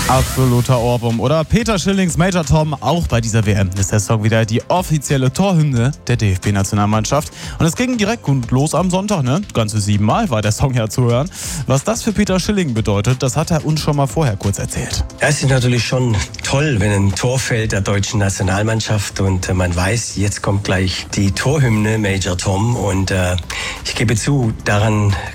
Absoluter Ohrwurm, oder? Peter Schillings Major Tom, auch bei dieser WM ist der Song wieder die offizielle Torhymne der DFB-Nationalmannschaft. Und es ging direkt gut los am Sonntag, ne? Ganze 7 Mal war der Song ja zu hören. Was das für Peter Schilling bedeutet, das hat er uns schon mal vorher kurz erzählt. Es ist natürlich schon toll, wenn ein Tor fällt der deutschen Nationalmannschaft und man weiß, jetzt kommt gleich die Torhymne Major Tom und ich gebe zu, daran